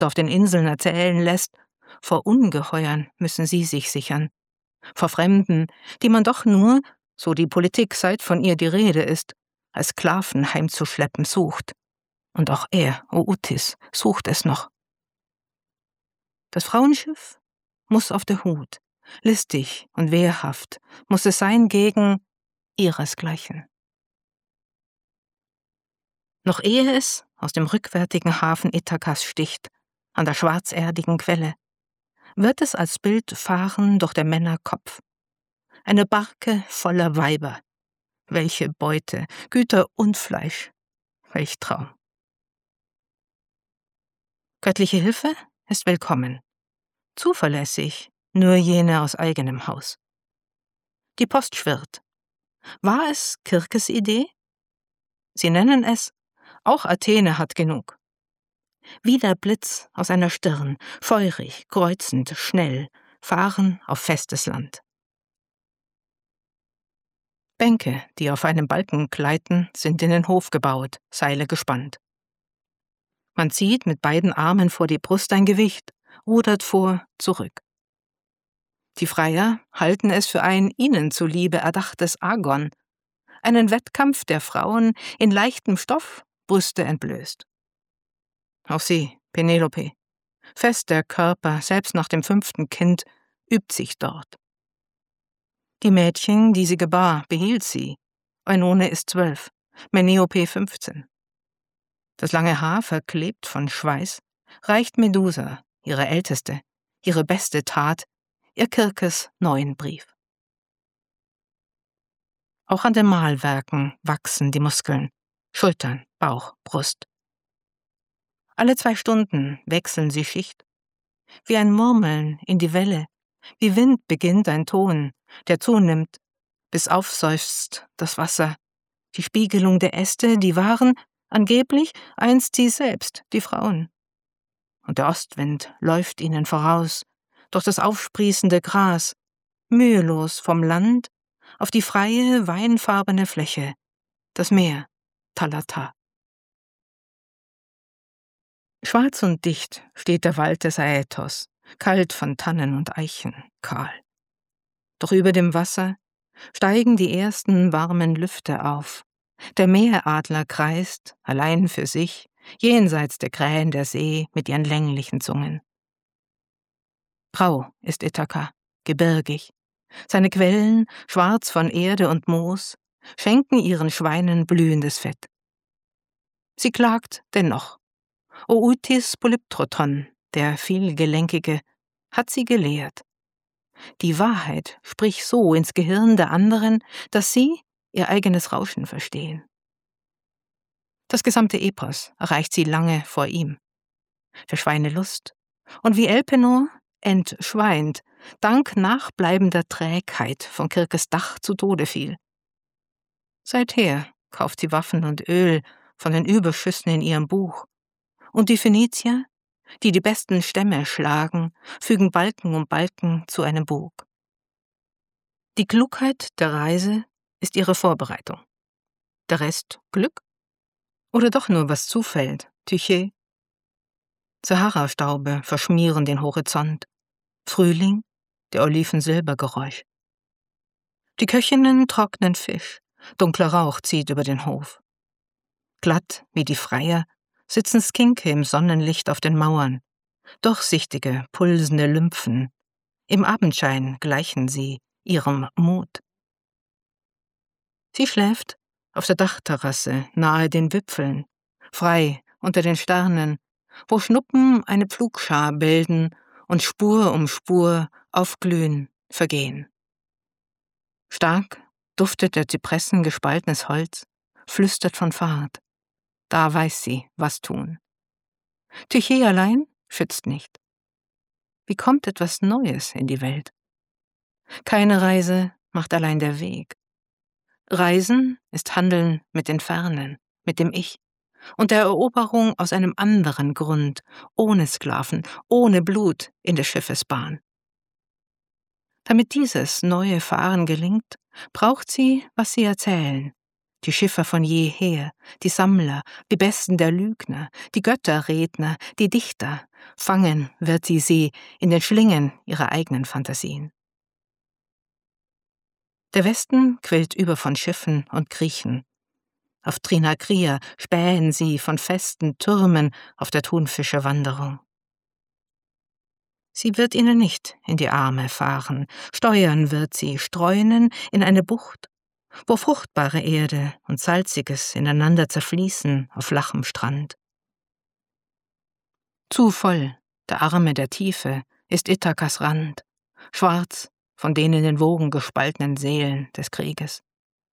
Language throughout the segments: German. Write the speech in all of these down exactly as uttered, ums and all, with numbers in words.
auf den Inseln erzählen lässt, vor Ungeheuern müssen sie sich sichern. Vor Fremden, die man doch nur, so die Politik seit von ihr die Rede ist, als Sklaven heimzuschleppen sucht. Und auch er, Ootis, sucht es noch. Das Frauenschiff muss auf der Hut, listig und wehrhaft muss es sein gegen ihresgleichen. Noch ehe es aus dem rückwärtigen Hafen Ithakas sticht, an der schwarzerdigen Quelle, wird es als Bild fahren durch der Männer Kopf. Eine Barke voller Weiber. Welche Beute, Güter und Fleisch. Welch Traum. Göttliche Hilfe ist willkommen. Zuverlässig nur jene aus eigenem Haus. Die Post schwirrt. War es Kirkes Idee? Sie nennen es, auch Athene hat genug. Wie der Blitz aus einer Stirn, feurig, kreuzend, schnell, fahren auf festes Land. Bänke, die auf einem Balken gleiten, sind in den Hof gebaut, Seile gespannt. Man zieht mit beiden Armen vor die Brust ein Gewicht, rudert vor, zurück. Die Freier halten es für ein ihnen zuliebe erdachtes Agon, einen Wettkampf der Frauen in leichtem Stoff, Brüste entblößt. Auch sie, Penelope, fest der Körper, selbst nach dem fünften Kind, übt sich dort. Die Mädchen, die sie gebar, behielt sie. Eunone ist zwölf, Meniope fünfzehn. Das lange Haar, verklebt von Schweiß, reicht Medusa, ihre älteste, ihre beste Tat, ihr Kirkes neuen Brief. Auch an den Mahlwerken wachsen die Muskeln, Schultern, Bauch, Brust. Alle zwei Stunden wechseln sie Schicht. Wie ein Murmeln in die Welle, wie Wind beginnt ein Ton, der zunimmt, bis aufseufzt das Wasser. Die Spiegelung der Äste, die waren, angeblich, einst sie selbst, die Frauen. Und der Ostwind läuft ihnen voraus, durch das aufsprießende Gras, mühelos vom Land auf die freie, weinfarbene Fläche, das Meer, Thalata. Schwarz und dicht steht der Wald des Aethos, kalt von Tannen und Eichen, kahl. Doch über dem Wasser steigen die ersten warmen Lüfte auf. Der Meeradler kreist, allein für sich, jenseits der Krähen der See mit ihren länglichen Zungen. Grau ist Ithaka, gebirgig. Seine Quellen, schwarz von Erde und Moos, schenken ihren Schweinen blühendes Fett. Sie klagt dennoch. Ootis Polyptroton, der Vielgelenkige, hat sie gelehrt. Die Wahrheit sprich so ins Gehirn der anderen, dass sie ihr eigenes Rauschen verstehen. Das gesamte Epos erreicht sie lange vor ihm. Der Schweine Lust. Und wie Elpenor entschweint, dank nachbleibender Trägheit von Kirkes Dach zu Tode fiel. Seither kauft sie Waffen und Öl von den Überschüssen in ihrem Buch. Und die Phönizier, die die besten Stämme schlagen, fügen Balken um Balken zu einem Bug. Die Klugheit der Reise ist ihre Vorbereitung. Der Rest Glück? Oder doch nur was zufällt, Tyché? Sahara-Staube verschmieren den Horizont. Frühling, der Oliven Silbergeräusch. Die Köchinnen trocknen Fisch, dunkler Rauch zieht über den Hof. Glatt wie die Freier sitzen Skinke im Sonnenlicht auf den Mauern, durchsichtige, pulsende Lymphen. Im Abendschein gleichen sie ihrem Mut. Sie schläft auf der Dachterrasse nahe den Wipfeln, frei unter den Sternen, wo Schnuppen eine Pflugschar bilden und Spur um Spur aufglühen, vergehen. Stark duftet der Zypressen gespaltenes Holz, flüstert von Fahrt. Da weiß sie, was tun. Tyché allein schützt nicht. Wie kommt etwas Neues in die Welt? Keine Reise macht allein der Weg. Reisen ist Handeln mit den Fernen, mit dem Ich und der Eroberung aus einem anderen Grund, ohne Sklaven, ohne Blut in des Schiffes Bahn. Damit dieses neue Fahren gelingt, braucht sie, was sie erzählen, Die Schiffer von jeher, die Sammler, die Besten der Lügner, die Götterredner, die Dichter, fangen wird sie sie in den Schlingen ihrer eigenen Fantasien. Der Westen quillt über von Schiffen und Griechen. Auf Trinakria spähen sie von festen Türmen auf der Thunfischerwanderung. Sie wird ihnen nicht in die Arme fahren, steuern wird sie, streunen in eine Bucht, wo fruchtbare Erde und Salziges ineinander zerfließen auf flachem Strand. Zu voll, der Arme der Tiefe, ist Ithakas Rand, schwarz von den in den Wogen gespaltenen Seelen des Krieges.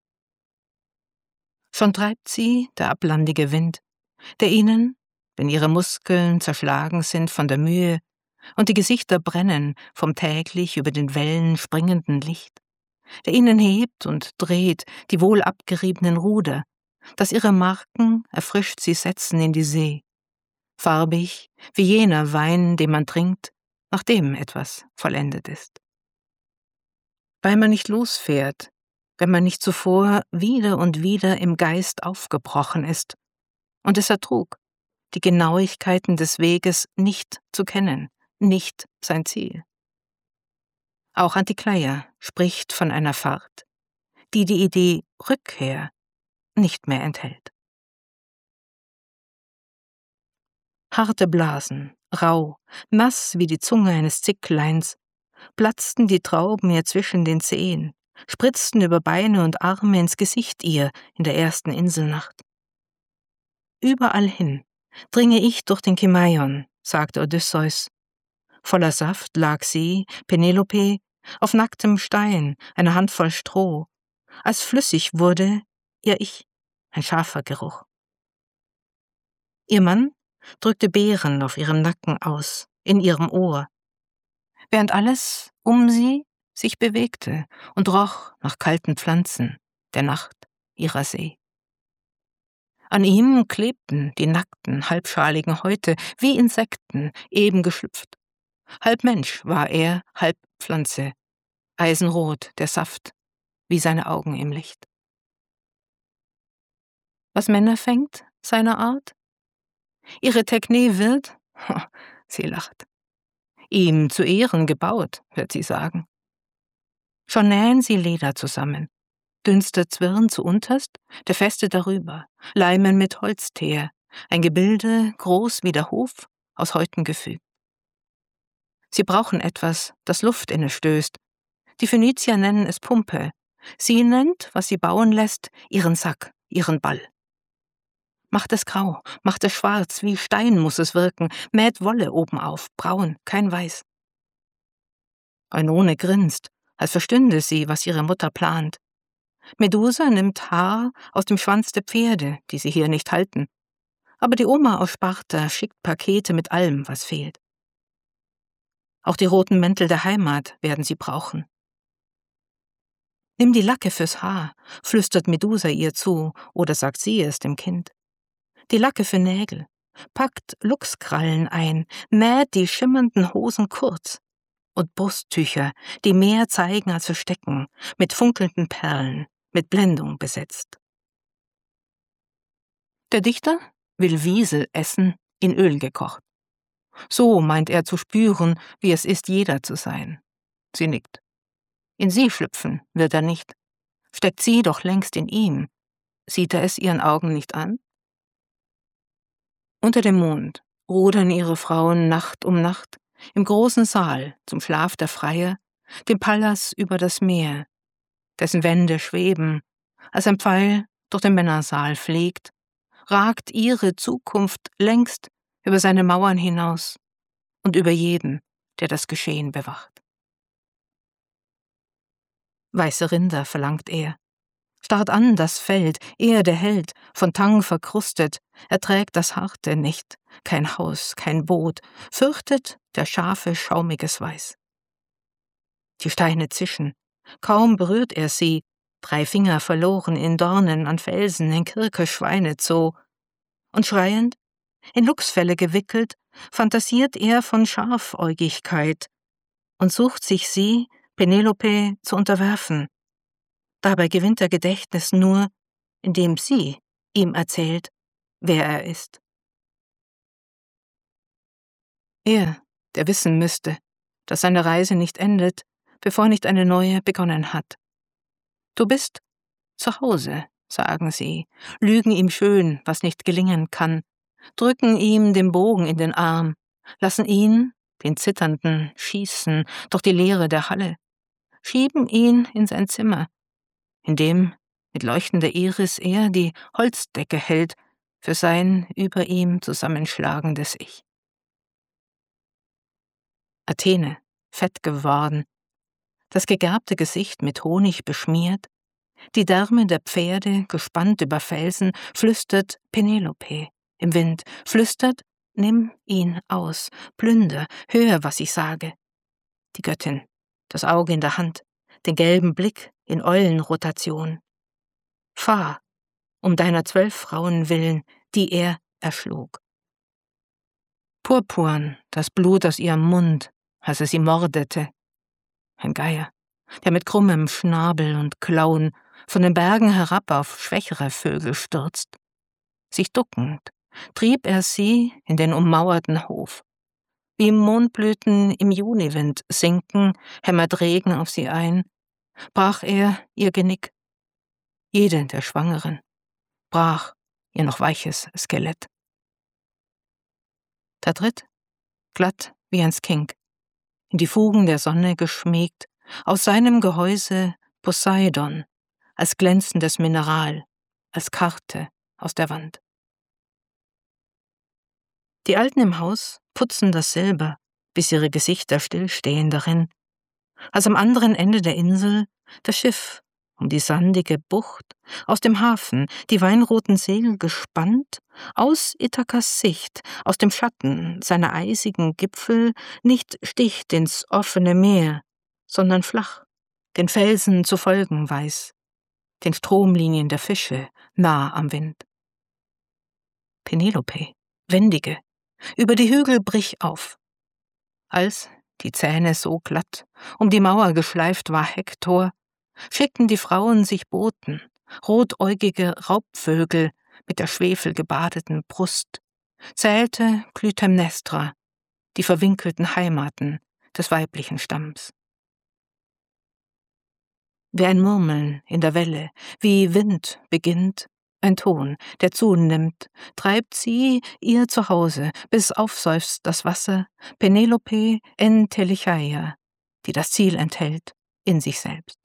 Schon treibt sie der ablandige Wind, der ihnen, wenn ihre Muskeln zerschlagen sind von der Mühe und die Gesichter brennen vom täglich über den Wellen springenden Licht, der ihnen hebt und dreht die wohl abgeriebenen Ruder, dass ihre Marken erfrischt sie setzen in die See, farbig wie jener Wein, den man trinkt, nachdem etwas vollendet ist. Weil man nicht losfährt, wenn man nicht zuvor wieder und wieder im Geist aufgebrochen ist und es ertrug, die Genauigkeiten des Weges nicht zu kennen, nicht sein Ziel. Auch Antikleia spricht von einer Fahrt, die die Idee Rückkehr nicht mehr enthält. Harte Blasen, rau, nass wie die Zunge eines Zickleins, platzten die Trauben ihr zwischen den Zehen, spritzten über Beine und Arme ins Gesicht ihr in der ersten Inselnacht. Überall hin dringe ich durch den Kimaion, sagte Odysseus. Voller Saft lag sie, Penelope, auf nacktem Stein, eine Handvoll Stroh, als flüssig wurde ihr Ich, ein scharfer Geruch. Ihr Mann drückte Beeren auf ihrem Nacken aus, in ihrem Ohr, während alles um sie sich bewegte und roch nach kalten Pflanzen, der Nacht ihrer See. An ihm klebten die nackten, halbschaligen Häute wie Insekten, eben geschlüpft. Halb Mensch war er, halb Pflanze, eisenrot der Saft, wie seine Augen im Licht. Was Männer fängt, seiner Art? Ihre Tekne wird, sie lacht, ihm zu Ehren gebaut, wird sie sagen. Schon nähen sie Leder zusammen, dünster Zwirn zu unterst, der Feste darüber, Leimen mit Holzteer, ein Gebilde, groß wie der Hof, aus Häuten gefügt. Sie brauchen etwas, das Luft inne stößt. Die Phönizier nennen es Pumpe. Sie nennt, was sie bauen lässt, ihren Sack, ihren Ball. Macht es grau, macht es schwarz, wie Stein muss es wirken, mäht Wolle oben auf, braun, kein Weiß. Eunone grinst, als verstünde sie, was ihre Mutter plant. Medusa nimmt Haar aus dem Schwanz der Pferde, die sie hier nicht halten. Aber die Oma aus Sparta schickt Pakete mit allem, was fehlt. Auch die roten Mäntel der Heimat werden sie brauchen. Nimm die Lacke fürs Haar, flüstert Medusa ihr zu, oder sagt sie es dem Kind. Die Lacke für Nägel, packt Luchskrallen ein, näht die schimmernden Hosen kurz und Brusttücher, die mehr zeigen als verstecken, mit funkelnden Perlen, mit Blendung besetzt. Der Dichter will Wiesel essen, in Öl gekocht. So meint er zu spüren, wie es ist, jeder zu sein. Sie nickt. In sie schlüpfen wird er nicht. Steckt sie doch längst in ihm. Sieht er es ihren Augen nicht an? Unter dem Mond rudern ihre Frauen Nacht um Nacht im großen Saal zum Schlaf der Freier, dem Pallas über das Meer, dessen Wände schweben, als ein Pfeil durch den Männersaal fliegt, ragt ihre Zukunft längst über seine Mauern hinaus und über jeden, der das Geschehen bewacht. Weiße Rinder verlangt er, starrt an das Feld, er der Held, von Tang verkrustet, erträgt das Harte nicht, kein Haus, kein Boot, fürchtet der Schafe schaumiges Weiß. Die Steine zischen, kaum berührt er sie, drei Finger verloren in Dornen an Felsen in Kirke Schweinezoo, und schreiend, in Luchsfelle gewickelt, fantasiert er von Scharfäugigkeit und sucht sich sie, Penelope, zu unterwerfen. Dabei gewinnt er Gedächtnis nur, indem sie ihm erzählt, wer er ist. Er, der wissen müsste, dass seine Reise nicht endet, bevor nicht eine neue begonnen hat. Du bist zu Hause, sagen sie, lügen ihm schön, was nicht gelingen kann, drücken ihm den Bogen in den Arm, lassen ihn, den Zitternden, schießen durch die Leere der Halle, schieben ihn in sein Zimmer, in dem mit leuchtender Iris er die Holzdecke hält für sein über ihm zusammenschlagendes Ich. Athene, fett geworden, das gegerbte Gesicht mit Honig beschmiert, die Därme der Pferde gespannt über Felsen, flüstert Penelope im Wind, flüstert, nimm ihn aus, plünder, hör, was ich sage. Die Göttin, das Auge in der Hand, den gelben Blick in Eulenrotation. Fahr, um deiner zwölf Frauen willen, die er erschlug. Purpurn, das Blut aus ihrem Mund, als er sie mordete. Ein Geier, der mit krummem Schnabel und Klauen von den Bergen herab auf schwächere Vögel stürzt. Sich duckend trieb er sie in den ummauerten Hof. Wie Mondblüten im Juniwind sinken, hämmert Regen auf sie ein, brach er ihr Genick. Jede der Schwangeren brach ihr noch weiches Skelett. Da tritt, glatt wie ein Skink, in die Fugen der Sonne geschmiegt, aus seinem Gehäuse Poseidon, als glänzendes Mineral, als Karte aus der Wand. Die Alten im Haus putzen das Silber, bis ihre Gesichter stillstehen darin, als am anderen Ende der Insel das Schiff um die sandige Bucht, aus dem Hafen die weinroten Segel gespannt, aus Ithakas Sicht, aus dem Schatten seiner eisigen Gipfel nicht sticht ins offene Meer, sondern flach, den Felsen zu folgen weiß, den Stromlinien der Fische nah am Wind. Penelope, wendige, über die Hügel brich auf. Als, die Zähne so glatt, um die Mauer geschleift war Hektor, schickten die Frauen sich Boten, rotäugige Raubvögel mit der schwefelgebadeten Brust, zählte Clytemnestra, die verwinkelten Heimaten des weiblichen Stamms. Wie ein Murmeln in der Welle, wie Wind beginnt, ein Ton, der zunimmt, treibt sie ihr Zuhause, bis aufseufzt das Wasser, Penelope en Telechaia, die das Ziel enthält, in sich selbst.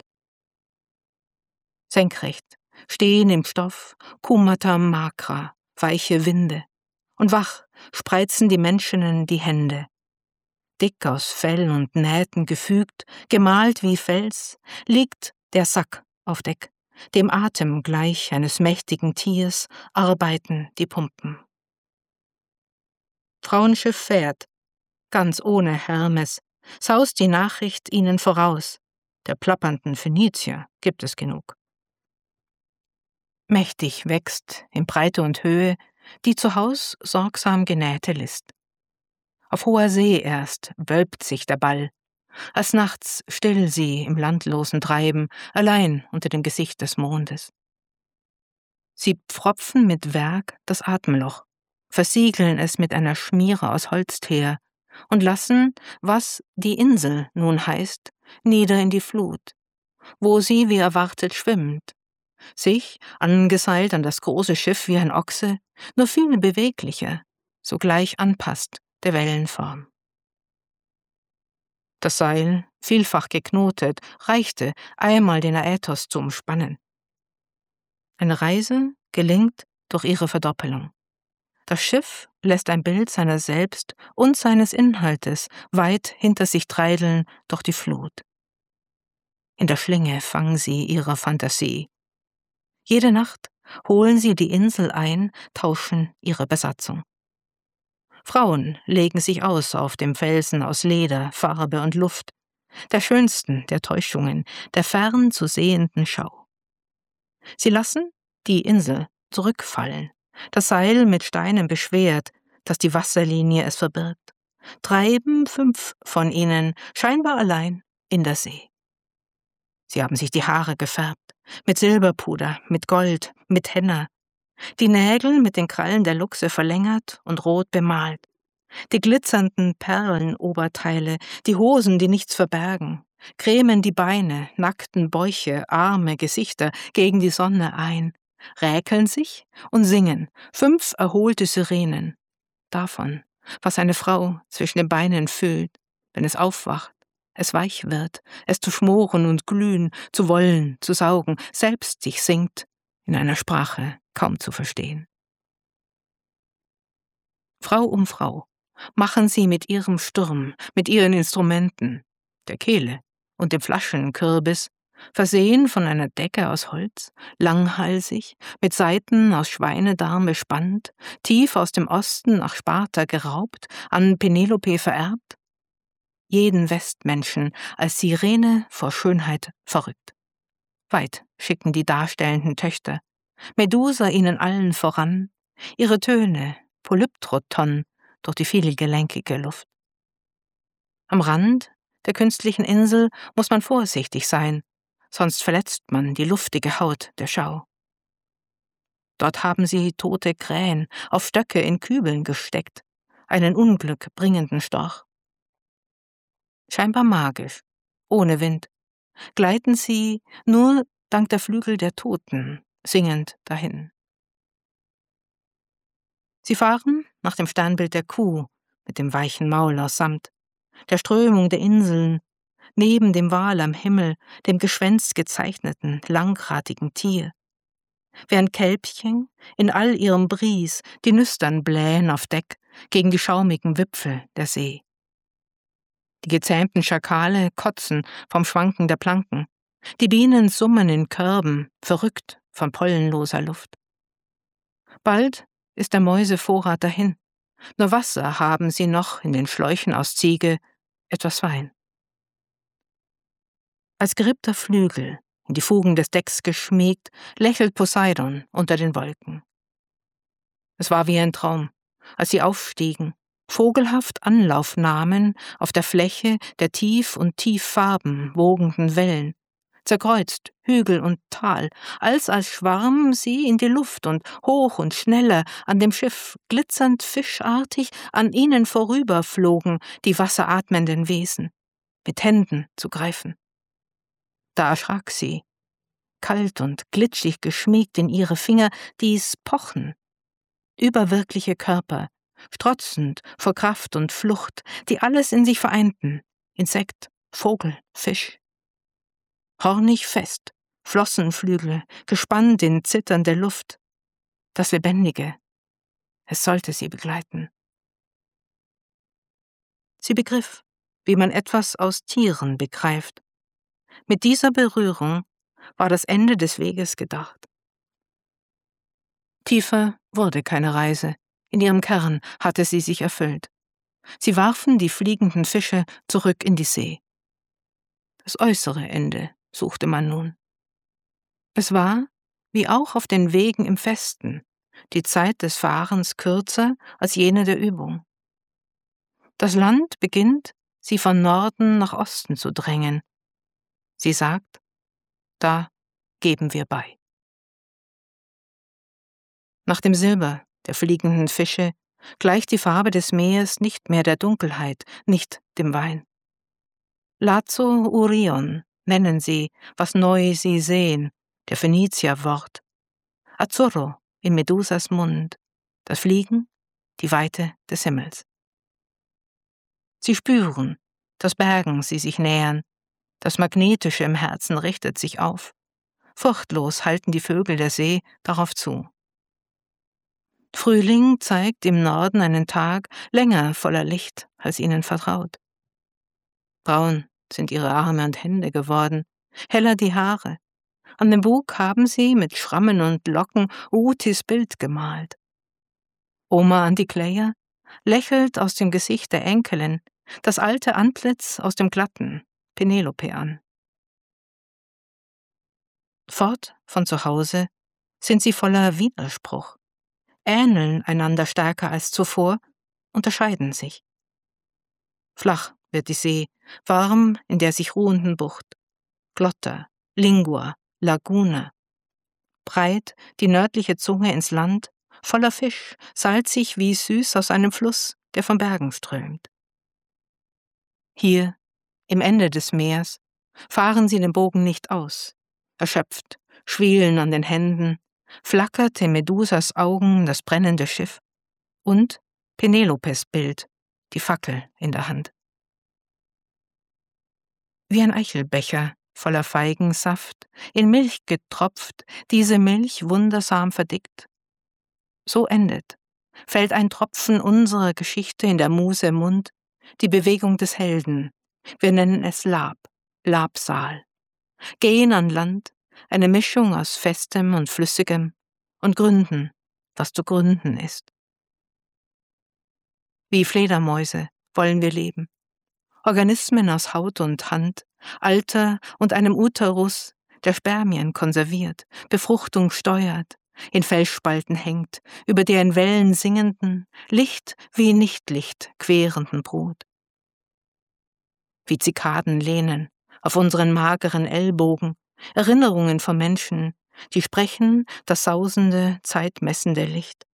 Senkrecht stehen im Stoff Cumata Macra, weiche Winde, und wach spreizen die Menschinnen die Hände. Dick aus Fell und Nähten gefügt, gemalt wie Fels, liegt der Sack auf Deck, dem Atem gleich eines mächtigen Tiers arbeiten die Pumpen. Frauenschiff fährt, ganz ohne Hermes, saust die Nachricht ihnen voraus, der plappernden Phönizier gibt es genug. Mächtig wächst in Breite und Höhe die zu Haus sorgsam genähte List. Auf hoher See erst wölbt sich der Ball, als nachts still sie im landlosen Treiben, allein unter dem Gesicht des Mondes. Sie pfropfen mit Werg das Atemloch, versiegeln es mit einer Schmiere aus Holzteer und lassen, was die Insel nun heißt, nieder in die Flut, wo sie wie erwartet schwimmt, sich, angeseilt an das große Schiff wie ein Ochse, nur viel beweglicher, sogleich anpasst der Wellenform. Das Seil, vielfach geknotet, reichte einmal den Aethos zu umspannen. Eine Reise gelingt durch ihre Verdoppelung. Das Schiff lässt ein Bild seiner selbst und seines Inhaltes weit hinter sich treideln durch die Flut. In der Schlinge fangen sie ihre Fantasie. Jede Nacht holen sie die Insel ein, tauschen ihre Besatzung. Frauen legen sich aus auf dem Felsen aus Leder, Farbe und Luft, der schönsten der Täuschungen, der fern zu sehenden Schau. Sie lassen die Insel zurückfallen, das Seil mit Steinen beschwert, dass die Wasserlinie es verbirgt, treiben fünf von ihnen scheinbar allein in der See. Sie haben sich die Haare gefärbt, mit Silberpuder, mit Gold, mit Henna, die Nägel mit den Krallen der Luchse verlängert und rot bemalt, die glitzernden Perlenoberteile, die Hosen, die nichts verbergen, cremen die Beine, nackten Bäuche, Arme, Gesichter gegen die Sonne ein, räkeln sich und singen, fünf erholte Sirenen, davon, was eine Frau zwischen den Beinen fühlt, wenn es aufwacht, es weich wird, es zu schmoren und glühen, zu wollen, zu saugen, selbst sich singt, in einer Sprache kaum zu verstehen. Frau um Frau machen sie mit ihrem Sturm, mit ihren Instrumenten, der Kehle und dem Flaschenkürbis, versehen von einer Decke aus Holz, langhalsig, mit Saiten aus Schweinedarm bespannt, tief aus dem Osten nach Sparta geraubt, an Penelope vererbt, jeden Westmenschen als Sirene vor Schönheit verrückt. Weit schicken die darstellenden Töchter, Medusa ihnen allen voran, ihre Töne, Polyptroton, durch die vielgelenkige Luft. Am Rand der künstlichen Insel muss man vorsichtig sein, sonst verletzt man die luftige Haut der Schau. Dort haben sie tote Krähen auf Stöcke in Kübeln gesteckt, einen unglückbringenden Storch. Scheinbar magisch, ohne Wind, gleiten sie nur dank der Flügel der Toten singend dahin. Sie fahren nach dem Sternbild der Kuh mit dem weichen Maul aus Samt, der Strömung der Inseln, neben dem Wal am Himmel, dem geschwänzt gezeichneten, langratigen Tier. Während Kälbchen in all ihrem Bries die Nüstern blähen auf Deck gegen die schaumigen Wipfel der See. Die gezähmten Schakale kotzen vom Schwanken der Planken, die Bienen summen in Körben, verrückt von pollenloser Luft. Bald ist der Mäusevorrat dahin, nur Wasser haben sie noch in den Schläuchen aus Ziege, etwas Wein. Als gerippter Flügel, in die Fugen des Decks geschmiegt, lächelt Poseidon unter den Wolken. Es war wie ein Traum, als sie aufstiegen, vogelhaft Anlauf nahmen auf der Fläche der tief und tief Farben wogenden Wellen, zerkreuzt Hügel und Tal, als als Schwarm sie in die Luft und hoch und schneller an dem Schiff glitzernd fischartig an ihnen vorüberflogen die wasseratmenden Wesen, mit Händen zu greifen. Da erschrak sie, kalt und glitschig geschmiegt in ihre Finger, dies Pochen, überwirkliche Körper, strotzend vor Kraft und Flucht, die alles in sich vereinten, Insekt, Vogel, Fisch. Hornig fest, Flossenflügel, gespannt in zitternde Luft, das Lebendige, es sollte sie begleiten. Sie begriff, wie man etwas aus Tieren begreift. Mit dieser Berührung war das Ende des Weges gedacht. Tiefer wurde keine Reise, in ihrem Kern hatte sie sich erfüllt. Sie warfen die fliegenden Fische zurück in die See. Das äußere Ende suchte man nun. Es war, wie auch auf den Wegen im Festen, die Zeit des Fahrens kürzer als jene der Übung. Das Land beginnt, sie von Norden nach Osten zu drängen. Sie sagt, da geben wir bei. Nach dem Silber der fliegenden Fische gleicht die Farbe des Meeres nicht mehr der Dunkelheit, nicht dem Wein. Lazo Urion nennen sie, was neu sie sehen, der Phönizier-Wort. Azzurro in Medusas Mund, das Fliegen, die Weite des Himmels. Sie spüren, dass Bergen sie sich nähern, das Magnetische im Herzen richtet sich auf. Furchtlos halten die Vögel der See darauf zu. Frühling zeigt im Norden einen Tag länger voller Licht als ihnen vertraut. Braun sind ihre Arme und Hände geworden, heller die Haare. An dem Bug haben sie mit Schrammen und Locken Utis Bild gemalt. Oma Antikleia lächelt aus dem Gesicht der Enkelin, das alte Antlitz aus dem glatten Penelope an. Fort von zu Hause sind sie voller Widerspruch, ähneln einander stärker als zuvor, unterscheiden sich. Flach wird die See, warm in der sich ruhenden Bucht. Glotta, Lingua, Lagune. Breit die nördliche Zunge ins Land, voller Fisch, salzig wie süß aus einem Fluss, der von Bergen strömt. Hier, im Ende des Meers, fahren sie den Bogen nicht aus. Erschöpft, schwielen an den Händen, flackert in Medusas Augen das brennende Schiff und Penelopes Bild, die Fackel in der Hand. Wie ein Eichelbecher voller Feigensaft, in Milch getropft, diese Milch wundersam verdickt. So endet, fällt ein Tropfen unserer Geschichte in der Muse Mund, die Bewegung des Helden. Wir nennen es Lab, Labsal. Gehen an Land, eine Mischung aus Festem und Flüssigem, und gründen, was zu gründen ist. Wie Fledermäuse wollen wir leben. Organismen aus Haut und Hand, Alter und einem Uterus, der Spermien konserviert, Befruchtung steuert, in Felsspalten hängt, über der in Wellen singenden, Licht wie Nichtlicht querenden Brut. Wie Zikaden lehnen auf unseren mageren Ellbogen, Erinnerungen von Menschen, die sprechen das sausende, zeitmessende Licht.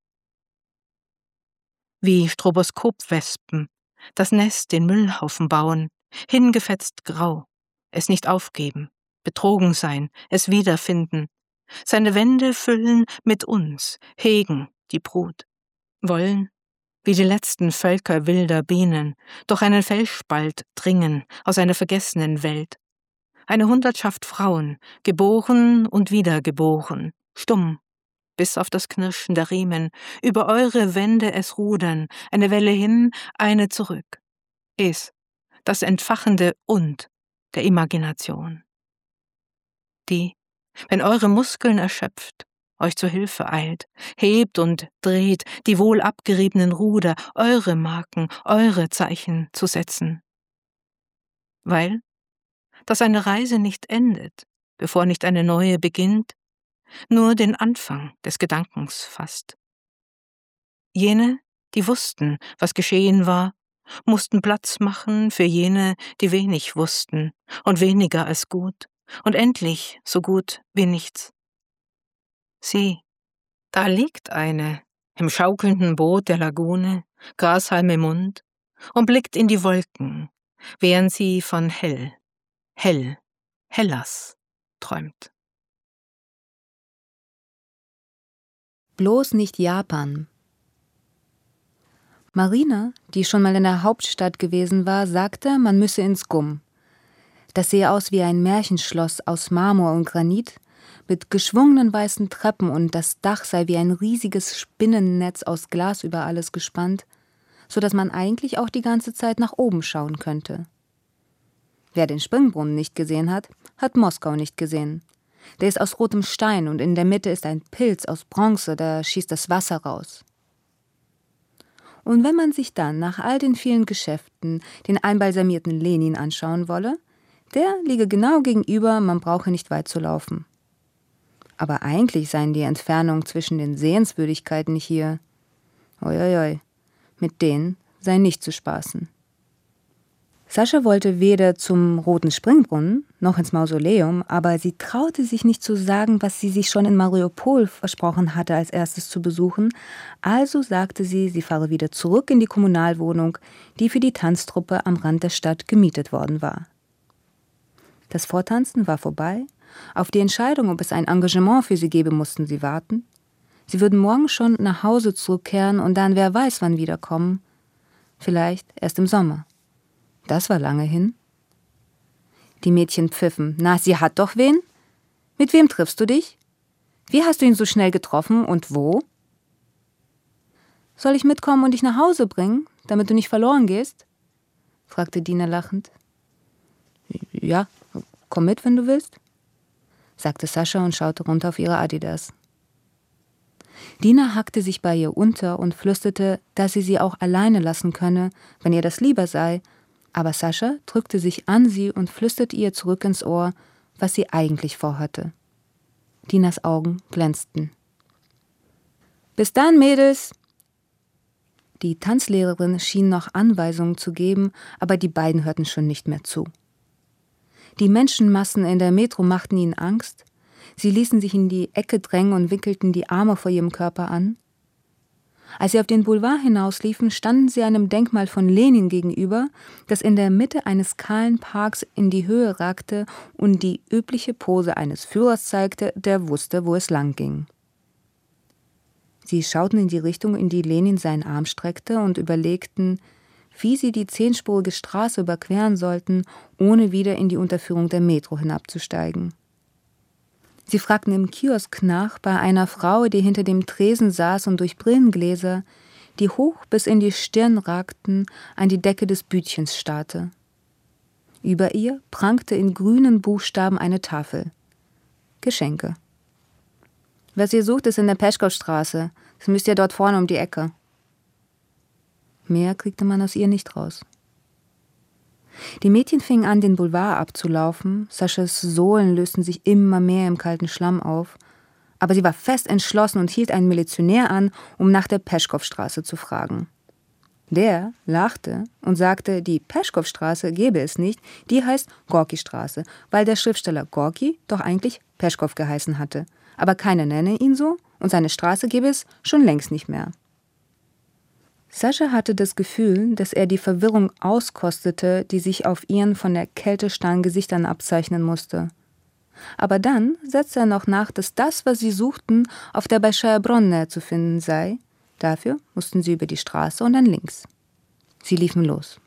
Wie Stroboskopwespen, das Nest den Müllhaufen bauen, hingefetzt grau, es nicht aufgeben, betrogen sein, es wiederfinden, seine Wände füllen mit uns, hegen die Brut, wollen, wie die letzten Völker wilder Bienen, durch einen Felsspalt dringen aus einer vergessenen Welt. Eine Hundertschaft Frauen, geboren und wiedergeboren, stumm, bis auf das Knirschen der Riemen, über eure Wände es rudern, eine Welle hin, eine zurück. Es, das entfachende Und der Imagination. Die, wenn eure Muskeln erschöpft, euch zu Hilfe eilt, hebt und dreht die wohl abgeriebenen Ruder, eure Marken, eure Zeichen zu setzen. Weil, dass eine Reise nicht endet, bevor nicht eine neue beginnt, nur den Anfang des Gedankens fasst. Jene, die wussten, was geschehen war, mussten Platz machen für jene, die wenig wussten und weniger als gut und endlich so gut wie nichts. Sieh, da liegt eine im schaukelnden Boot der Lagune, Grashalm im Mund, und blickt in die Wolken, während sie von Hell, Hell, Hellas träumt. Bloß nicht Japan. Marina, die schon mal in der Hauptstadt gewesen war, sagte, man müsse ins Gum. Das sehe aus wie ein Märchenschloss aus Marmor und Granit, mit geschwungenen weißen Treppen, und das Dach sei wie ein riesiges Spinnennetz aus Glas über alles gespannt, so dass man eigentlich auch die ganze Zeit nach oben schauen könnte. Wer den Springbrunnen nicht gesehen hat, hat Moskau nicht gesehen. Der ist aus rotem Stein und in der Mitte ist ein Pilz aus Bronze, da schießt das Wasser raus. Und wenn man sich dann nach all den vielen Geschäften den einbalsamierten Lenin anschauen wolle, der liege genau gegenüber, man brauche nicht weit zu laufen. Aber eigentlich seien die Entfernungen zwischen den Sehenswürdigkeiten hier, uiuiui, mit denen sei nicht zu spaßen. Sascha wollte weder zum Roten Springbrunnen noch ins Mausoleum, aber sie traute sich nicht zu sagen, was sie sich schon in Mariupol versprochen hatte, als erstes zu besuchen. Also sagte sie, sie fahre wieder zurück in die Kommunalwohnung, die für die Tanztruppe am Rand der Stadt gemietet worden war. Das Vortanzen war vorbei. Auf die Entscheidung, ob es ein Engagement für sie gebe, mussten sie warten. Sie würden morgen schon nach Hause zurückkehren und dann wer weiß wann wiederkommen. Vielleicht erst im Sommer. Das war lange hin. Die Mädchen pfiffen. Na, sie hat doch wen? Mit wem triffst du dich? Wie hast du ihn so schnell getroffen und wo? Soll ich mitkommen und dich nach Hause bringen, damit du nicht verloren gehst? Fragte Dina lachend. Ja, komm mit, wenn du willst, sagte Sascha und schaute runter auf ihre Adidas. Dina hackte sich bei ihr unter und flüsterte, dass sie sie auch alleine lassen könne, wenn ihr das lieber sei, aber Sascha drückte sich an sie und flüsterte ihr zurück ins Ohr, was sie eigentlich vorhatte. Dinas Augen glänzten. »Bis dann, Mädels!« Die Tanzlehrerin schien noch Anweisungen zu geben, aber die beiden hörten schon nicht mehr zu. Die Menschenmassen in der Metro machten ihnen Angst, Sie ließen sich in die Ecke drängen und wickelten die Arme vor ihrem Körper an. Als sie auf den Boulevard hinausliefen, standen sie einem Denkmal von Lenin gegenüber, das in der Mitte eines kahlen Parks in die Höhe ragte und die übliche Pose eines Führers zeigte, der wusste, wo es lang ging. Sie schauten in die Richtung, in die Lenin seinen Arm streckte, und überlegten, wie sie die zehnspurige Straße überqueren sollten, ohne wieder in die Unterführung der Metro hinabzusteigen. Sie fragten im Kiosk nach bei einer Frau, die hinter dem Tresen saß und durch Brillengläser, die hoch bis in die Stirn ragten, an die Decke des Bütchens starrte. Über ihr prangte in grünen Buchstaben eine Tafel. Geschenke. Was ihr sucht, ist in der Peschkowstraße. Das müsst ihr dort vorne um die Ecke. Mehr kriegte man aus ihr nicht raus. Die Mädchen fingen an, den Boulevard abzulaufen. Saschas Sohlen lösten sich immer mehr im kalten Schlamm auf. Aber sie war fest entschlossen und hielt einen Milizionär an, um nach der Peschkowstraße zu fragen. Der lachte und sagte, die Peschkowstraße gäbe es nicht, die heißt Gorki-Straße, weil der Schriftsteller Gorki doch eigentlich Peschkow geheißen hatte. Aber keiner nenne ihn so und seine Straße gäbe es schon längst nicht mehr. Sascha hatte das Gefühl, dass er die Verwirrung auskostete, die sich auf ihren von der Kälte starren Gesichtern abzeichnen musste. Aber dann setzte er noch nach, dass das, was sie suchten, auf der Большая Bronne zu finden sei. Dafür mussten sie über die Straße und dann links. Sie liefen los.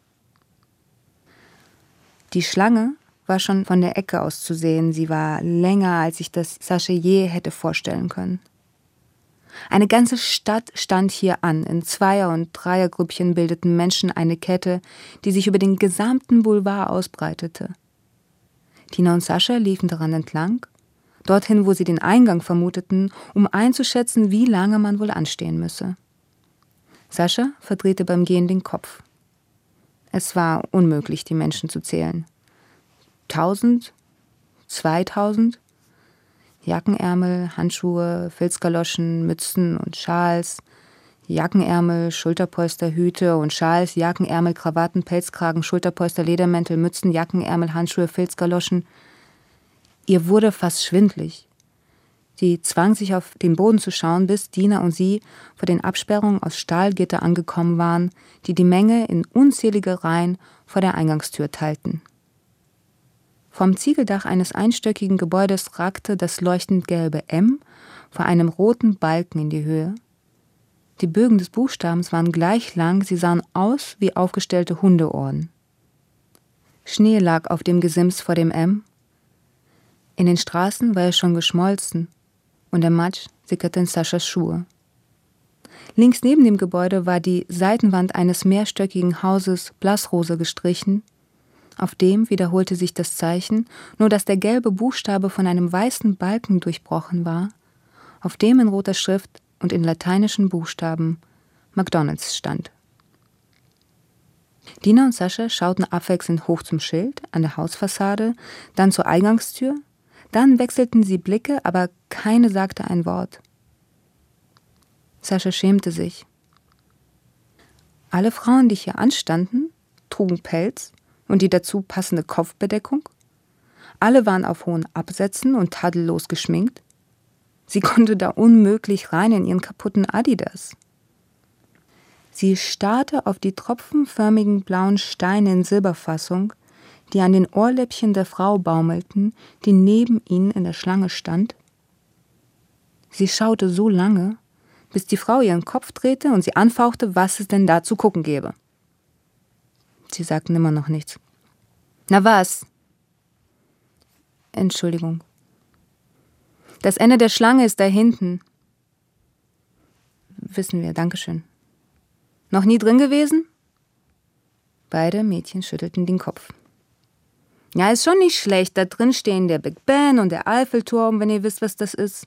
Die Schlange war schon von der Ecke aus zu sehen. Sie war länger, als sich das Sascha je hätte vorstellen können. Eine ganze Stadt stand hier an. In Zweier- und Dreiergrüppchen bildeten Menschen eine Kette, die sich über den gesamten Boulevard ausbreitete. Tina und Sascha liefen daran entlang, dorthin, wo sie den Eingang vermuteten, um einzuschätzen, wie lange man wohl anstehen müsse. Sascha verdrehte beim Gehen den Kopf. Es war unmöglich, die Menschen zu zählen. Tausend? Zweitausend? Jackenärmel, Handschuhe, Filzgaloschen, Mützen und Schals, Jackenärmel, Schulterpolster, Hüte und Schals, Jackenärmel, Krawatten, Pelzkragen, Schulterpolster, Ledermäntel, Mützen, Jackenärmel, Handschuhe, Filzgaloschen. Ihr wurde fast schwindlig. Sie zwang sich auf den Boden zu schauen, bis Dina und sie vor den Absperrungen aus Stahlgitter angekommen waren, die die Menge in unzählige Reihen vor der Eingangstür teilten. Vom Ziegeldach eines einstöckigen Gebäudes ragte das leuchtend gelbe M vor einem roten Balken in die Höhe. Die Bögen des Buchstabens waren gleich lang, sie sahen aus wie aufgestellte Hundeohren. Schnee lag auf dem Gesims vor dem M. In den Straßen war er schon geschmolzen und der Matsch sickerte in Saschas Schuhe. Links neben dem Gebäude war die Seitenwand eines mehrstöckigen Hauses blassrosa gestrichen. Auf dem wiederholte sich das Zeichen, nur dass der gelbe Buchstabe von einem weißen Balken durchbrochen war, auf dem in roter Schrift und in lateinischen Buchstaben McDonald's stand. Dina und Sascha schauten abwechselnd hoch zum Schild an der Hausfassade, dann zur Eingangstür, dann wechselten sie Blicke, aber keine sagte ein Wort. Sascha schämte sich. Alle Frauen, die hier anstanden, trugen Pelz und die dazu passende Kopfbedeckung. Alle waren auf hohen Absätzen und tadellos geschminkt. Sie konnte da unmöglich rein in ihren kaputten Adidas. Sie starrte auf die tropfenförmigen blauen Steine in Silberfassung, die an den Ohrläppchen der Frau baumelten, die neben ihnen in der Schlange stand. Sie schaute so lange, bis die Frau ihren Kopf drehte und sie anfauchte, was es denn da zu gucken gäbe. Sie sagten immer noch nichts. »Na was?« »Entschuldigung.« »Das Ende der Schlange ist da hinten.« »Wissen wir, Dankeschön.« »Noch nie drin gewesen?« Beide Mädchen schüttelten den Kopf. »Ja, ist schon nicht schlecht. Da drin stehen der Big Ben und der Eiffelturm, wenn ihr wisst, was das ist.«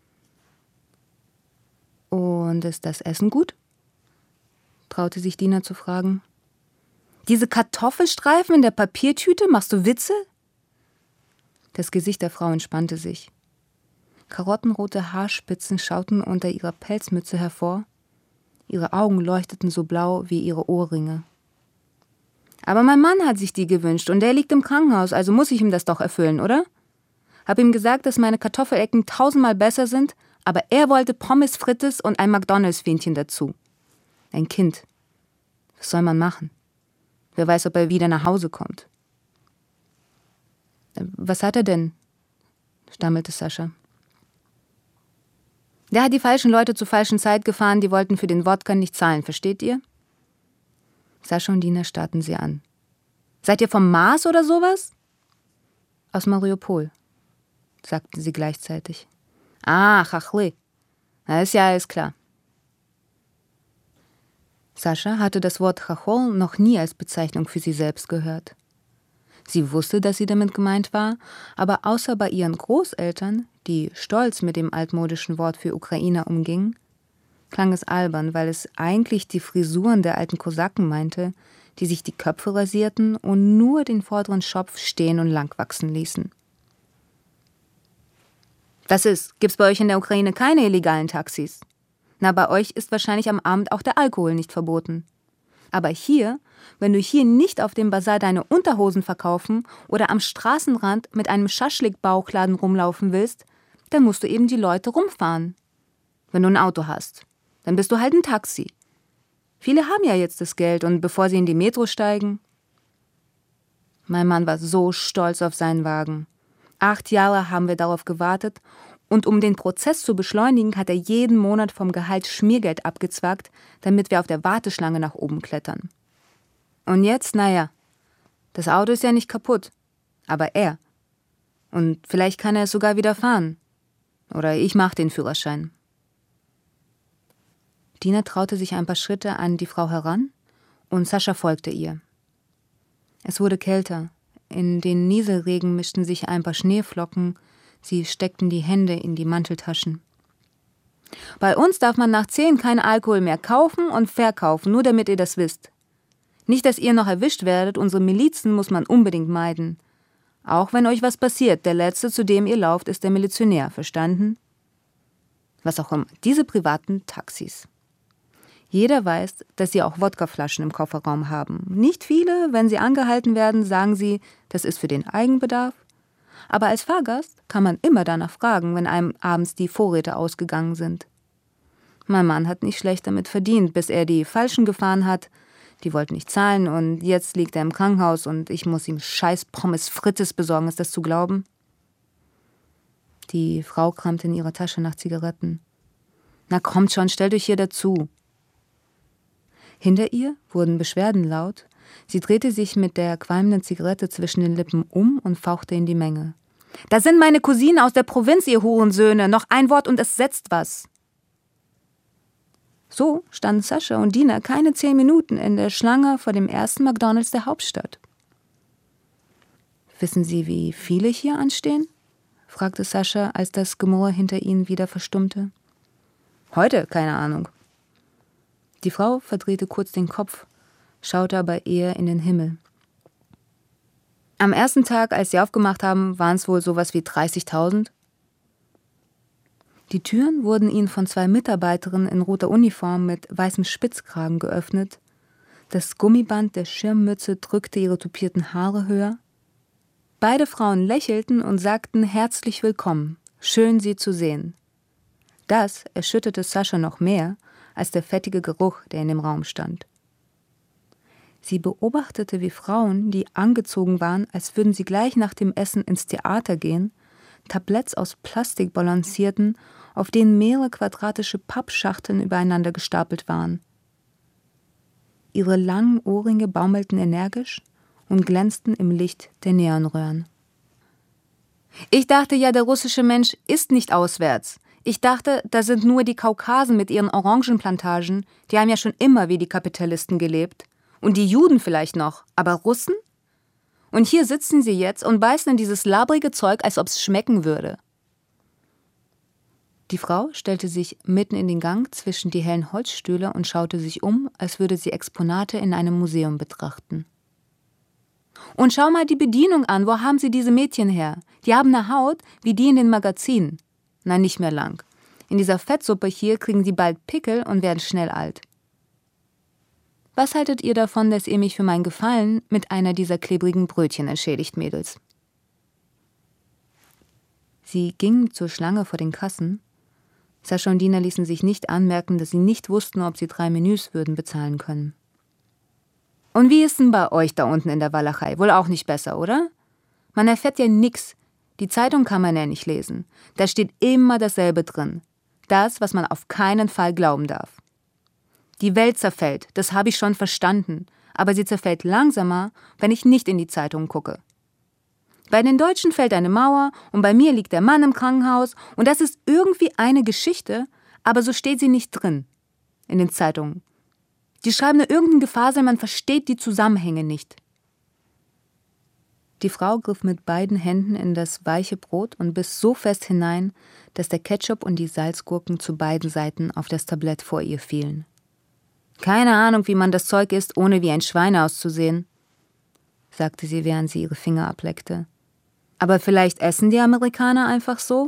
»Und ist das Essen gut?« traute sich Dina zu fragen. »Diese Kartoffelstreifen in der Papiertüte, machst du Witze?« Das Gesicht der Frau entspannte sich. Karottenrote Haarspitzen schauten unter ihrer Pelzmütze hervor. Ihre Augen leuchteten so blau wie ihre Ohrringe. »Aber mein Mann hat sich die gewünscht und der liegt im Krankenhaus, also muss ich ihm das doch erfüllen, oder? Hab ihm gesagt, dass meine Kartoffelecken tausendmal besser sind, aber er wollte Pommes frites und ein McDonalds-Fähnchen dazu. Ein Kind. Was soll man machen? Wer weiß, ob er wieder nach Hause kommt. Was hat er denn? Stammelte Sascha. Der hat die falschen Leute zur falschen Zeit gefahren, die wollten für den Wodka nicht zahlen, versteht ihr? Sascha und Dina starrten sie an. Seid ihr vom Mars oder sowas? Aus Mariupol, sagten sie gleichzeitig. Ah, Chachli. Na, ist ja alles klar. Sascha hatte das Wort Chachol noch nie als Bezeichnung für sie selbst gehört. Sie wusste, dass sie damit gemeint war, aber außer bei ihren Großeltern, die stolz mit dem altmodischen Wort für Ukrainer umgingen, klang es albern, weil es eigentlich die Frisuren der alten Kosaken meinte, die sich die Köpfe rasierten und nur den vorderen Schopf stehen und lang wachsen ließen. Was ist? Gibt's bei euch in der Ukraine keine illegalen Taxis? Na, bei euch ist wahrscheinlich am Abend auch der Alkohol nicht verboten. Aber hier, wenn du hier nicht auf dem Basar deine Unterhosen verkaufen oder am Straßenrand mit einem Schaschlik-Bauchladen rumlaufen willst, dann musst du eben die Leute rumfahren. Wenn du ein Auto hast, dann bist du halt ein Taxi. Viele haben ja jetzt das Geld und bevor sie in die Metro steigen... Mein Mann war so stolz auf seinen Wagen. Acht Jahre haben wir darauf gewartet und um den Prozess zu beschleunigen, hat er jeden Monat vom Gehalt Schmiergeld abgezwackt, damit wir auf der Warteschlange nach oben klettern. Und jetzt, naja, das Auto ist ja nicht kaputt, aber er. Und vielleicht kann er es sogar wieder fahren. Oder ich mache den Führerschein. Dina traute sich ein paar Schritte an die Frau heran und Sascha folgte ihr. Es wurde kälter. In den Nieselregen mischten sich ein paar Schneeflocken. Sie steckten die Hände in die Manteltaschen. Bei uns darf man nach zehn keinen Alkohol mehr kaufen und verkaufen, nur damit ihr das wisst. Nicht, dass ihr noch erwischt werdet, unsere Milizen muss man unbedingt meiden. Auch wenn euch was passiert, der Letzte, zu dem ihr lauft, ist der Milizionär, verstanden? Was auch immer, diese privaten Taxis. Jeder weiß, dass sie auch Wodkaflaschen im Kofferraum haben. Nicht viele, wenn sie angehalten werden, sagen sie, das ist für den Eigenbedarf. Aber als Fahrgast kann man immer danach fragen, wenn einem abends die Vorräte ausgegangen sind. Mein Mann hat nicht schlecht damit verdient, bis er die Falschen gefahren hat. Die wollten nicht zahlen und jetzt liegt er im Krankenhaus und ich muss ihm scheiß Pommes frites besorgen, ist das zu glauben? Die Frau kramte in ihrer Tasche nach Zigaretten. Na kommt schon, stellt euch hier dazu. Hinter ihr wurden Beschwerden laut. Sie drehte sich mit der qualmenden Zigarette zwischen den Lippen um und fauchte in die Menge. Da sind meine Cousinen aus der Provinz, ihr Hurensöhne. Noch ein Wort und es setzt was. So standen Sascha und Dina keine zehn Minuten in der Schlange vor dem ersten McDonalds der Hauptstadt. Wissen Sie, wie viele hier anstehen? Fragte Sascha, als das Gemurre hinter ihnen wieder verstummte. Heute, keine Ahnung. Die Frau verdrehte kurz den Kopf, schaute aber eher in den Himmel. Am ersten Tag, als sie aufgemacht haben, waren es wohl sowas wie dreißigtausend. Die Türen wurden ihnen von zwei Mitarbeiterinnen in roter Uniform mit weißem Spitzkragen geöffnet. Das Gummiband der Schirmmütze drückte ihre tupierten Haare höher. Beide Frauen lächelten und sagten herzlich willkommen, schön sie zu sehen. Das erschütterte Sascha noch mehr als der fettige Geruch, der in dem Raum stand. Sie beobachtete, wie Frauen, die angezogen waren, als würden sie gleich nach dem Essen ins Theater gehen, Tabletts aus Plastik balancierten, auf denen mehrere quadratische Pappschachteln übereinander gestapelt waren. Ihre langen Ohrringe baumelten energisch und glänzten im Licht der Neonröhren. Ich dachte ja, der russische Mensch ist nicht auswärts. Ich dachte, da sind nur die Kaukasen mit ihren Orangenplantagen, die haben ja schon immer wie die Kapitalisten gelebt. Und die Juden vielleicht noch, aber Russen? Und hier sitzen sie jetzt und beißen in dieses labrige Zeug, als ob es schmecken würde. Die Frau stellte sich mitten in den Gang zwischen die hellen Holzstühle und schaute sich um, als würde sie Exponate in einem Museum betrachten. Und schau mal die Bedienung an, wo haben sie diese Mädchen her? Die haben eine Haut wie die in den Magazinen. Nein, nicht mehr lang. In dieser Fettsuppe hier kriegen sie bald Pickel und werden schnell alt. Was haltet ihr davon, dass ihr mich für mein Gefallen mit einer dieser klebrigen Brötchen entschädigt, Mädels? Sie gingen zur Schlange vor den Kassen. Sascha und Dina ließen sich nicht anmerken, dass sie nicht wussten, ob sie drei Menüs würden bezahlen können. Und wie ist denn bei euch da unten in der Walachei? Wohl auch nicht besser, oder? Man erfährt ja nix. Die Zeitung kann man ja nicht lesen. Da steht immer dasselbe drin. Das, was man auf keinen Fall glauben darf. Die Welt zerfällt, das habe ich schon verstanden. Aber sie zerfällt langsamer, wenn ich nicht in die Zeitung gucke. Bei den Deutschen fällt eine Mauer und bei mir liegt der Mann im Krankenhaus und das ist irgendwie eine Geschichte, aber so steht sie nicht drin in den Zeitungen. Die schreiben nur irgendein Gefasel, man versteht die Zusammenhänge nicht. Die Frau griff mit beiden Händen in das weiche Brot und biss so fest hinein, dass der Ketchup und die Salzgurken zu beiden Seiten auf das Tablett vor ihr fielen. Keine Ahnung, wie man das Zeug isst, ohne wie ein Schwein auszusehen, sagte sie, während sie ihre Finger ableckte. Aber vielleicht essen die Amerikaner einfach so?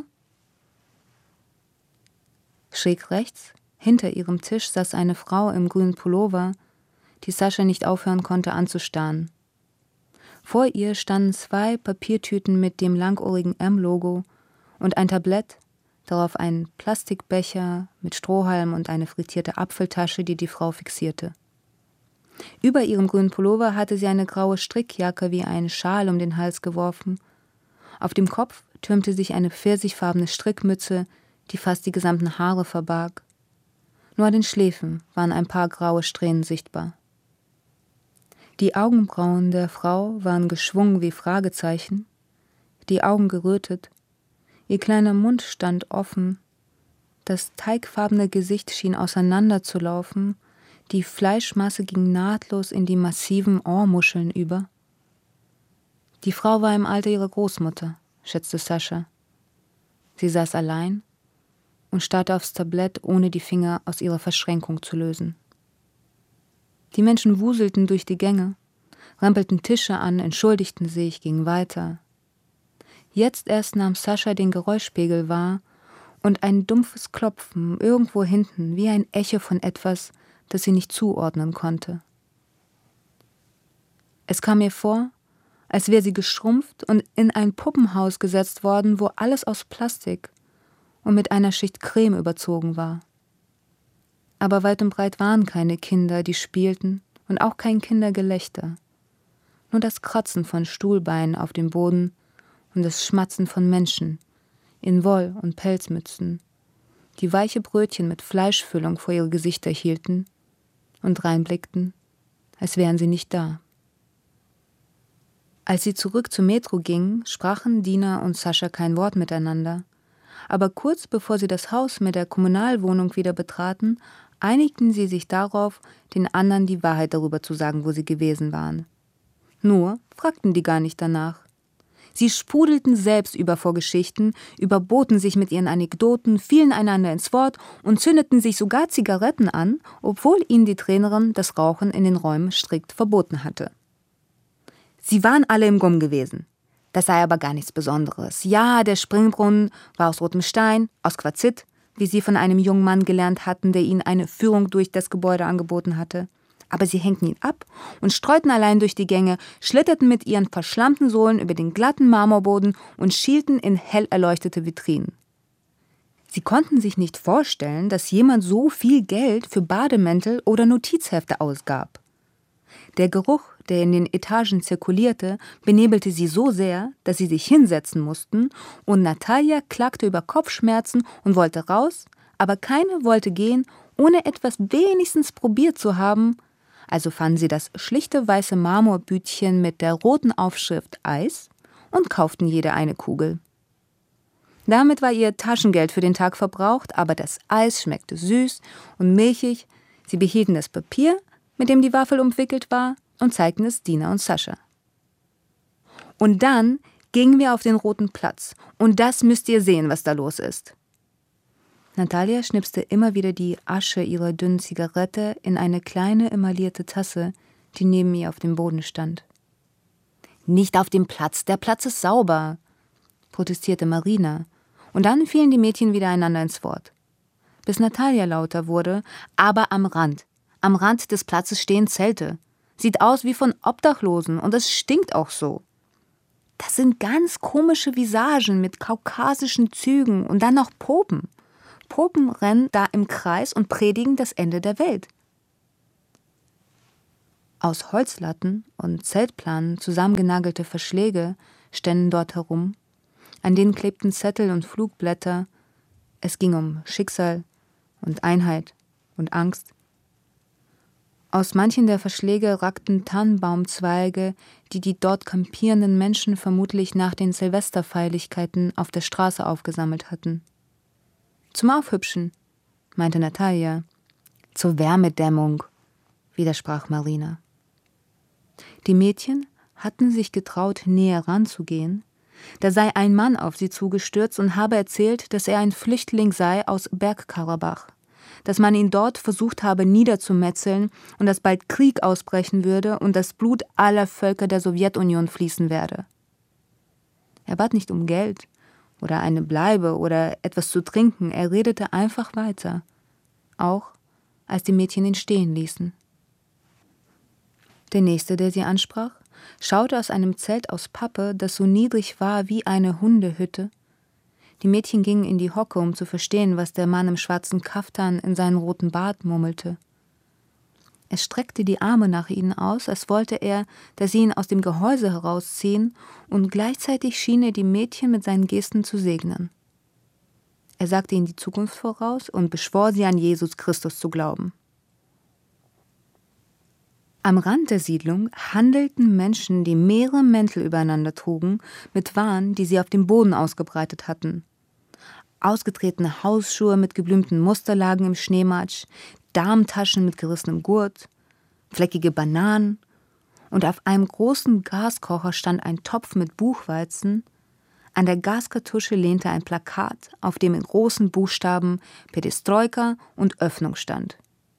Schräg rechts, hinter ihrem Tisch, saß eine Frau im grünen Pullover, die Sascha nicht aufhören konnte anzustarren. Vor ihr standen zwei Papiertüten mit dem langohrigen M-Logo und ein Tablett, darauf ein Plastikbecher mit Strohhalm und eine frittierte Apfeltasche, die die Frau fixierte. Über ihrem grünen Pullover hatte sie eine graue Strickjacke wie einen Schal um den Hals geworfen. Auf dem Kopf türmte sich eine pfirsichfarbene Strickmütze, die fast die gesamten Haare verbarg. Nur an den Schläfen waren ein paar graue Strähnen sichtbar. Die Augenbrauen der Frau waren geschwungen wie Fragezeichen, die Augen gerötet, ihr kleiner Mund stand offen, das teigfarbene Gesicht schien auseinanderzulaufen, die Fleischmasse ging nahtlos in die massiven Ohrmuscheln über. Die Frau war im Alter ihrer Großmutter, schätzte Sascha. Sie saß allein und starrte aufs Tablett, ohne die Finger aus ihrer Verschränkung zu lösen. Die Menschen wuselten durch die Gänge, rempelten Tische an, entschuldigten sich, gingen weiter. Jetzt erst nahm Sascha den Geräuschpegel wahr und ein dumpfes Klopfen irgendwo hinten, wie ein Echo von etwas, das sie nicht zuordnen konnte. Es kam ihr vor, als wäre sie geschrumpft und in ein Puppenhaus gesetzt worden, wo alles aus Plastik und mit einer Schicht Creme überzogen war. Aber weit und breit waren keine Kinder, die spielten, und auch kein Kindergelächter. Nur das Kratzen von Stuhlbeinen auf dem Boden und das Schmatzen von Menschen in Woll- und Pelzmützen, die weiche Brötchen mit Fleischfüllung vor ihre Gesichter hielten und reinblickten, als wären sie nicht da. Als sie zurück zum Metro gingen, sprachen Dina und Sascha kein Wort miteinander. Aber kurz bevor sie das Haus mit der Kommunalwohnung wieder betraten, einigten sie sich darauf, den anderen die Wahrheit darüber zu sagen, wo sie gewesen waren. Nur fragten die gar nicht danach. Sie sprudelten selbst über vor Geschichten, überboten sich mit ihren Anekdoten, fielen einander ins Wort und zündeten sich sogar Zigaretten an, obwohl ihnen die Trainerin das Rauchen in den Räumen strikt verboten hatte. Sie waren alle im Gumm gewesen. Das sei aber gar nichts Besonderes. Ja, der Springbrunnen war aus rotem Stein, aus Quarzit, wie sie von einem jungen Mann gelernt hatten, der ihnen eine Führung durch das Gebäude angeboten hatte. Aber sie hängten ihn ab und streuten allein durch die Gänge, schlitterten mit ihren verschlammten Sohlen über den glatten Marmorboden und schielten in hell erleuchtete Vitrinen. Sie konnten sich nicht vorstellen, dass jemand so viel Geld für Bademäntel oder Notizhefte ausgab. Der Geruch, der in den Etagen zirkulierte, benebelte sie so sehr, dass sie sich hinsetzen mussten, und Natalia klagte über Kopfschmerzen und wollte raus, aber keine wollte gehen, ohne etwas wenigstens probiert zu haben. Also fanden sie das schlichte weiße Marmorbütchen mit der roten Aufschrift Eis und kauften jede eine Kugel. Damit war ihr Taschengeld für den Tag verbraucht, aber das Eis schmeckte süß und milchig. Sie behielten das Papier, mit dem die Waffel umwickelt war, und zeigten es Dina und Sascha. Und dann gingen wir auf den Roten Platz, und das müsst ihr sehen, was da los ist. Natalia schnipste immer wieder die Asche ihrer dünnen Zigarette in eine kleine emaillierte Tasse, die neben ihr auf dem Boden stand. »Nicht auf dem Platz, der Platz ist sauber«, protestierte Marina, und dann fielen die Mädchen wieder einander ins Wort. Bis Natalia lauter wurde, »aber am Rand. Am Rand des Platzes stehen Zelte. Sieht aus wie von Obdachlosen und es stinkt auch so.« Das sind ganz komische Visagen mit kaukasischen Zügen und dann noch Popen. Popen rennen da im Kreis und predigen das Ende der Welt. Aus Holzlatten und Zeltplanen zusammengenagelte Verschläge ständen dort herum. An denen klebten Zettel und Flugblätter. Es ging um Schicksal und Einheit und Angst. Aus manchen der Verschläge ragten Tannenbaumzweige, die die dort kampierenden Menschen vermutlich nach den Silvesterfeierlichkeiten auf der Straße aufgesammelt hatten. Zum Aufhübschen, meinte Natalia. Zur Wärmedämmung, widersprach Marina. Die Mädchen hatten sich getraut, näher ranzugehen. Da sei ein Mann auf sie zugestürzt und habe erzählt, dass er ein Flüchtling sei aus Bergkarabach, dass man ihn dort versucht habe niederzumetzeln und dass bald Krieg ausbrechen würde und das Blut aller Völker der Sowjetunion fließen werde. Er bat nicht um Geld oder eine Bleibe oder etwas zu trinken, er redete einfach weiter, auch als die Mädchen ihn stehen ließen. Der Nächste, der sie ansprach, schaute aus einem Zelt aus Pappe, das so niedrig war wie eine Hundehütte. Die Mädchen gingen in die Hocke, um zu verstehen, was der Mann im schwarzen Kaftan in seinen roten Bart murmelte. Er streckte die Arme nach ihnen aus, als wollte er, dass sie ihn aus dem Gehäuse herausziehen, und gleichzeitig schien er die Mädchen mit seinen Gesten zu segnen. Er sagte ihnen die Zukunft voraus und beschwor sie, an Jesus Christus zu glauben. Am Rand der Siedlung handelten Menschen, die mehrere Mäntel übereinander trugen, mit Waren, die sie auf dem Boden ausgebreitet hatten. Ausgetretene Hausschuhe mit geblümten Musterlagen im Schneematsch, Darmtaschen mit gerissenem Gurt, fleckige Bananen, und auf einem großen Gaskocher stand ein Topf mit Buchweizen. An der Gaskartusche lehnte ein Plakat, auf dem in großen Buchstaben Perestroika und Öffnung stand.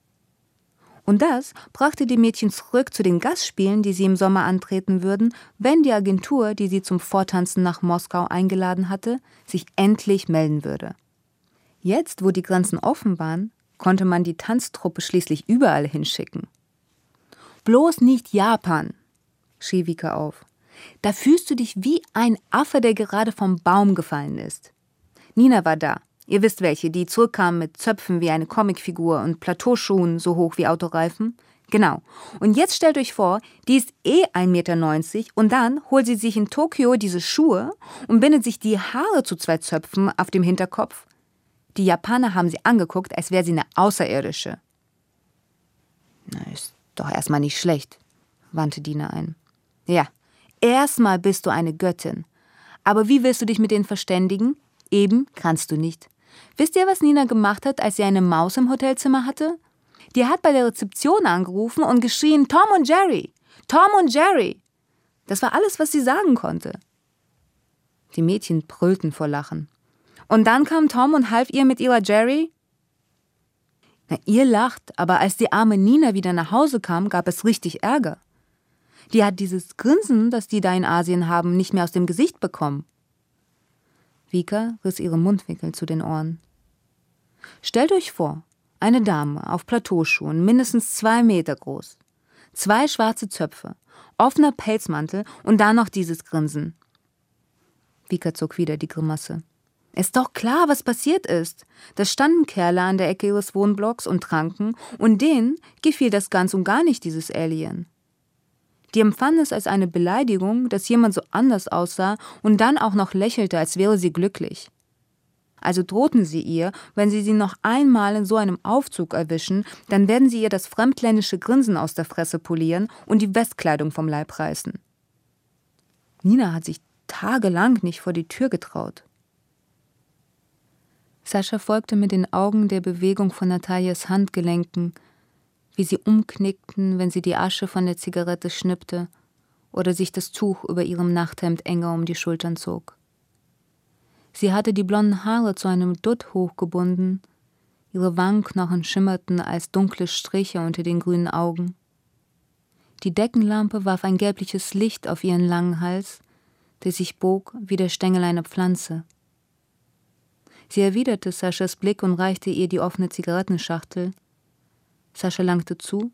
Und das brachte die Mädchen zurück zu den Gastspielen, die sie im Sommer antreten würden, wenn die Agentur, die sie zum Vortanzen nach Moskau eingeladen hatte, sich endlich melden würde. Jetzt, wo die Grenzen offen waren, konnte man die Tanztruppe schließlich überall hinschicken. »Bloß nicht Japan«, schrie Vika auf. »Da fühlst du dich wie ein Affe, der gerade vom Baum gefallen ist.« Nina war da. Ihr wisst welche, die zurückkam mit Zöpfen wie eine Comicfigur und Plateauschuhen so hoch wie Autoreifen. Genau. Und jetzt stellt euch vor, die ist eh ein Meter neunzig und dann holt sie sich in Tokio diese Schuhe und bindet sich die Haare zu zwei Zöpfen auf dem Hinterkopf. Die Japaner haben sie angeguckt, als wäre sie eine Außerirdische. Na, ist doch erstmal nicht schlecht, wandte Dina ein. Ja, erstmal bist du eine Göttin. Aber wie willst du dich mit denen verständigen? Eben kannst du nicht. Wisst ihr, was Nina gemacht hat, als sie eine Maus im Hotelzimmer hatte? Die hat bei der Rezeption angerufen und geschrien, Tom und Jerry, Tom und Jerry. Das war alles, was sie sagen konnte. Die Mädchen brüllten vor Lachen. Und dann kam Tom und half ihr mit ihrer Jerry? Na, ihr lacht, aber als die arme Nina wieder nach Hause kam, gab es richtig Ärger. Die hat dieses Grinsen, das die da in Asien haben, nicht mehr aus dem Gesicht bekommen. Vika riss ihre Mundwinkel zu den Ohren. Stellt euch vor, eine Dame auf Plateauschuhen, mindestens zwei Meter groß, zwei schwarze Zöpfe, offener Pelzmantel und dann noch dieses Grinsen. Vika zog wieder die Grimasse. Ist doch klar, was passiert ist. Da standen Kerle an der Ecke ihres Wohnblocks und tranken, und denen gefiel das ganz und gar nicht, dieses Alien. Die empfanden es als eine Beleidigung, dass jemand so anders aussah und dann auch noch lächelte, als wäre sie glücklich. Also drohten sie ihr, wenn sie sie noch einmal in so einem Aufzug erwischen, dann werden sie ihr das fremdländische Grinsen aus der Fresse polieren und die Westkleidung vom Leib reißen. Nina hat sich tagelang nicht vor die Tür getraut. Sascha folgte mit den Augen der Bewegung von Natalias Handgelenken, wie sie umknickten, wenn sie die Asche von der Zigarette schnippte oder sich das Tuch über ihrem Nachthemd enger um die Schultern zog. Sie hatte die blonden Haare zu einem Dutt hochgebunden, ihre Wangenknochen schimmerten als dunkle Striche unter den grünen Augen. Die Deckenlampe warf ein gelbliches Licht auf ihren langen Hals, der sich bog wie der Stängel einer Pflanze. Sie erwiderte Saschas Blick und reichte ihr die offene Zigarettenschachtel. Sascha langte zu,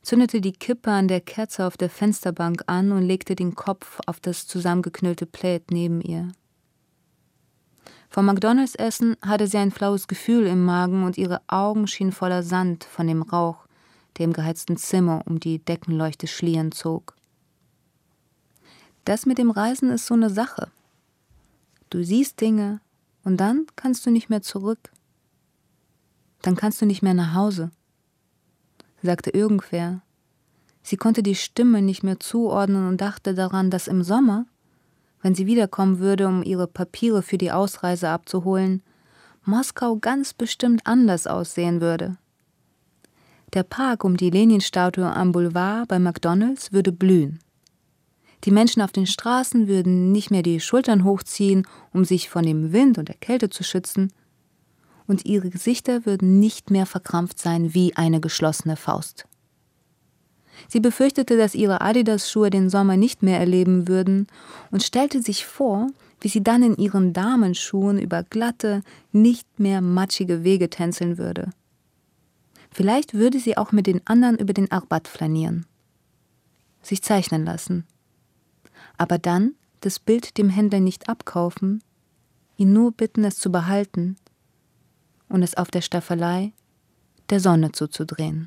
zündete die Kippe an der Kerze auf der Fensterbank an und legte den Kopf auf das zusammengeknüllte Plaid neben ihr. Vom McDonalds-Essen hatte sie ein flaues Gefühl im Magen und ihre Augen schienen voller Sand von dem Rauch, der im geheizten Zimmer um die Deckenleuchte schlieren zog. Das mit dem Reisen ist so eine Sache. Du siehst Dinge und dann kannst du nicht mehr zurück. Dann kannst du nicht mehr nach Hause, sagte irgendwer. Sie konnte die Stimme nicht mehr zuordnen und dachte daran, dass im Sommer, wenn sie wiederkommen würde, um ihre Papiere für die Ausreise abzuholen, Moskau ganz bestimmt anders aussehen würde. Der Park um die Lenin-Statue am Boulevard bei McDonalds würde blühen. Die Menschen auf den Straßen würden nicht mehr die Schultern hochziehen, um sich von dem Wind und der Kälte zu schützen, und ihre Gesichter würden nicht mehr verkrampft sein wie eine geschlossene Faust. Sie befürchtete, dass ihre Adidas-Schuhe den Sommer nicht mehr erleben würden und stellte sich vor, wie sie dann in ihren Damenschuhen über glatte, nicht mehr matschige Wege tänzeln würde. Vielleicht würde sie auch mit den anderen über den Arbat flanieren, sich zeichnen lassen, aber dann das Bild dem Händler nicht abkaufen, ihn nur bitten, es zu behalten und es auf der Staffelei der Sonne zuzudrehen.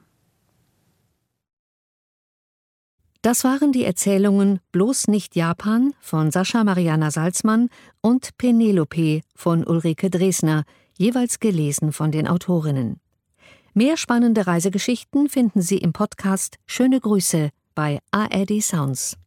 Das waren die Erzählungen Bloß nicht Japan von Sascha Mariana Salzmann und Penelope von Ulrike Dresner, jeweils gelesen von den Autorinnen. Mehr spannende Reisegeschichten finden Sie im Podcast Schöne Grüße bei A R D Sounds.